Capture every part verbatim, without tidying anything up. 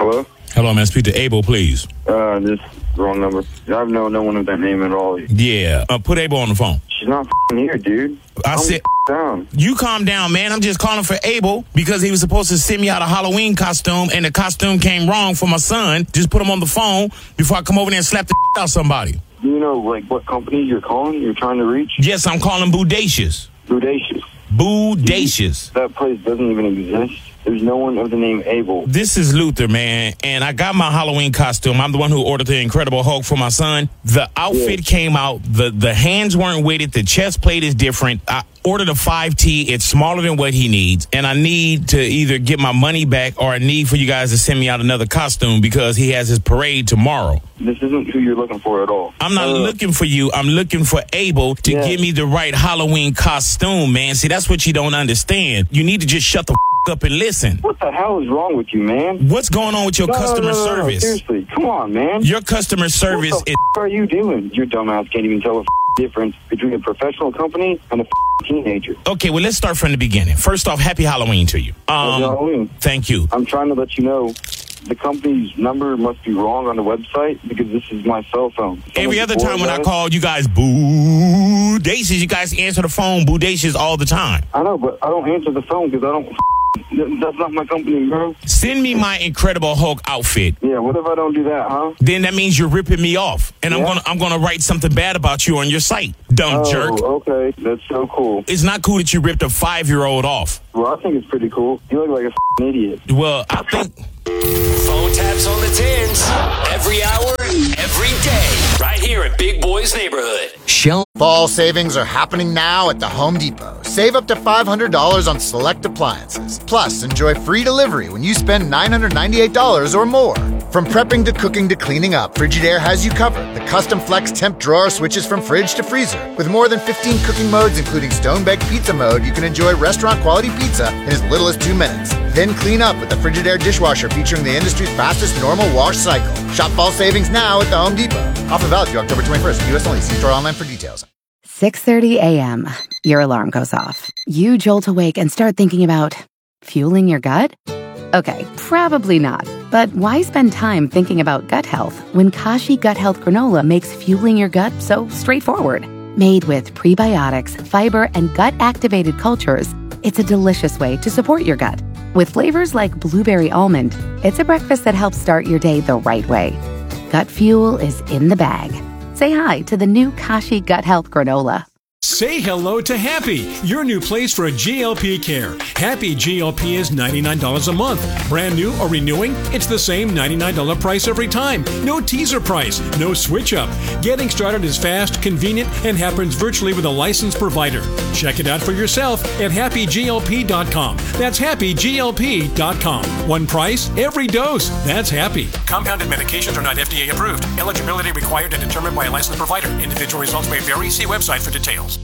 Hello? Hello, man. Speak to Abel, please. Uh, this wrong number. I have no no one with that name at all. Yeah. Uh, put Abel on the phone. She's not f***ing here, dude. I Calm said, down. You calm down, man. I'm just calling for Abel because he was supposed to send me out a Halloween costume, and the costume came wrong for my son. Just put him on the phone before I come over there and slap the out somebody. Do you know, like, what company you're calling? You're trying to reach? Yes, I'm calling Bodacious. Bodacious. Bodacious. That place doesn't even exist. There's no one of the name Abel. This is Luther, man, and I got my Halloween costume. I'm the one who ordered the Incredible Hulk for my son. The outfit Yeah. came out. The the hands weren't with it. The chest plate is different. I ordered a five T. It's smaller than what he needs, and I need to either get my money back or I need for you guys to send me out another costume because he has his parade tomorrow. This isn't who you're looking for at all. I'm not uh, looking for you. I'm looking for Abel to Yeah. give me the right Halloween costume, man. See, that's what you don't understand. You need to just shut the f- up and listen. What the hell is wrong with you, man? What's going on with your No, no, customer no, no, no, service? Seriously, come on, man. Your customer service What the is... f- are you doing? Your dumbass can't even tell the f- difference between a professional company and a f- teenager. Okay, well, let's start from the beginning. First off, happy Halloween to you. Um, Happy Halloween. Thank you. I'm trying to let you know the company's number must be wrong on the website because this is my cell phone. Every Someone other time when I forwarded call, you guys boo-dacious. You guys answer the phone boo-dacious all the time. it. I know, but I don't answer the phone because I don't... That's not my company, bro. Send me my Incredible Hulk outfit. Yeah, what if I don't do that, huh? Then that means you're ripping me off. And I'm Yeah. gonna I'm gonna write something bad about you on your site, dumb Oh, jerk. okay. That's so cool. It's not cool that you ripped a five-year-old off. Well, I think it's pretty cool. You look like a f***ing idiot. Well, I think... Phone taps on the tins. Every hour, every day. Right here at Big Boy's Neighborhood. Shell. Fall savings are happening now at the Home Depot. Save up to five hundred dollars on select appliances. Plus, enjoy free delivery when you spend nine hundred ninety-eight dollars or more. From prepping to cooking to cleaning up, Frigidaire has you covered. The custom flex temp drawer switches from fridge to freezer. With more than fifteen cooking modes, including stone-baked pizza mode, you can enjoy restaurant-quality pizza in as little as two minutes. Then clean up with the Frigidaire dishwasher featuring the industry's fastest normal wash cycle. Shop fall savings now at the Home Depot. Offer valid through October twenty-first. U S only. See store online for details. six thirty a.m. Your alarm goes off. You jolt awake and start thinking about fueling your gut? Okay, probably not. But why spend time thinking about gut health when Kashi Gut Health Granola makes fueling your gut so straightforward? Made with prebiotics, fiber, and gut-activated cultures, it's a delicious way to support your gut. With flavors like blueberry almond, it's a breakfast that helps start your day the right way. Gut fuel is in the bag. Say hi to the new Kashi Gut Health Granola. Say hello to Happy, your new place for G L P care. Happy G L P is ninety-nine dollars a month. Brand new or renewing, it's the same ninety-nine dollars price every time. No teaser price, no switch up. Getting started is fast, convenient, and happens virtually with a licensed provider. Check it out for yourself at happy G L P dot com. That's happy G L P dot com. One price, every dose. That's Happy. Compounded medications are not F D A approved. Eligibility required and determined by a licensed provider. Individual results may vary. See website for details.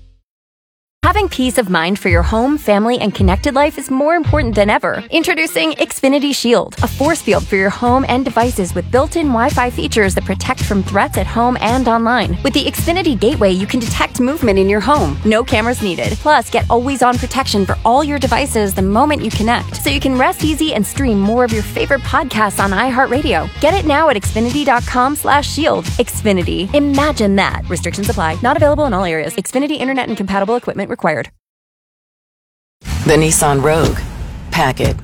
Having peace of mind for your home, family, and connected life is more important than ever. Introducing Xfinity Shield, a force field for your home and devices with built-in Wi-Fi features that protect from threats at home and online. With the Xfinity Gateway, you can detect movement in your home. No cameras needed. Plus, get always-on protection for all your devices the moment you connect, so you can rest easy and stream more of your favorite podcasts on iHeartRadio. Get it now at Xfinity.com slash shield. Xfinity. Imagine that. Restrictions apply. Not available in all areas. Xfinity Internet and compatible equipment required. The Nissan Rogue. Pack it.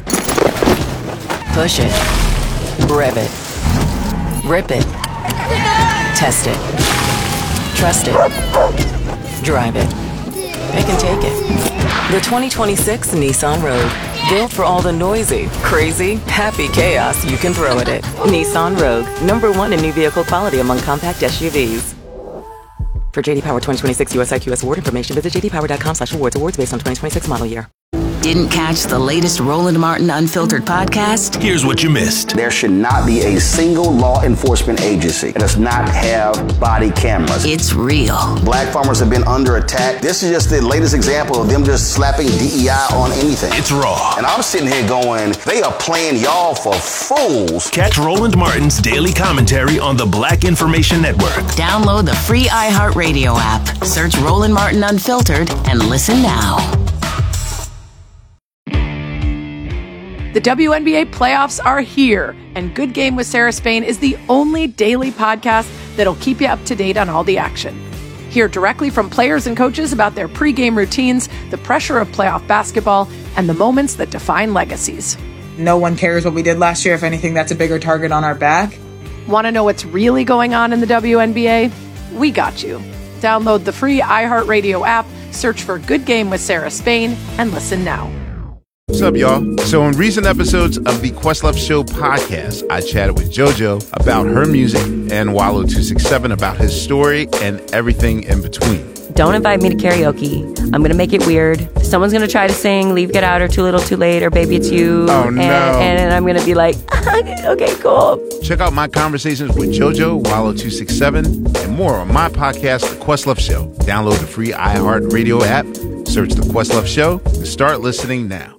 Push it. Rev it. Rip it. Test it. Trust it. Drive it. Pick and take it. The twenty twenty-six Nissan Rogue. Built for all the noisy, crazy, happy chaos you can throw at it. Nissan Rogue. Number one in new vehicle quality among compact S U Vs. For J D Power twenty twenty-six U S I Q S award information, visit j d power dot com slash awards. Awards based on twenty twenty-six model year. Didn't catch the latest Roland Martin Unfiltered podcast? Here's what you missed. There should not be a single law enforcement agency that does not have body cameras. It's real. Black farmers have been under attack. This is just the latest example of them just slapping D E I on anything. It's raw. And I'm sitting here going, they are playing y'all for fools. Catch Roland Martin's daily commentary on the Black Information Network. Download the free iHeartRadio app. Search Roland Martin Unfiltered and listen now. The W N B A playoffs are here, and Good Game with Sarah Spain is the only daily podcast that'll keep you up to date on all the action. Hear directly from players and coaches about their pregame routines, the pressure of playoff basketball, and the moments that define legacies. No one cares what we did last year. If anything, that's a bigger target on our back. Want to know what's really going on in the W N B A? We got you. Download the free iHeartRadio app, search for Good Game with Sarah Spain, and listen now. What's up, y'all? So in recent episodes of the Questlove Show podcast, I chatted with JoJo about her music and Wallow two sixty-seven about his story and everything in between. Don't invite me to karaoke. I'm going to make it weird. Someone's going to try to sing Leave, Get Out, or Too Little, Too Late, or Baby It's You. Oh, and, no. And I'm going to be like, okay, cool. Check out my conversations with JoJo, Wallow two sixty-seven, and more on my podcast, The Questlove Show. Download the free iHeartRadio app, search The Questlove Show, and start listening now.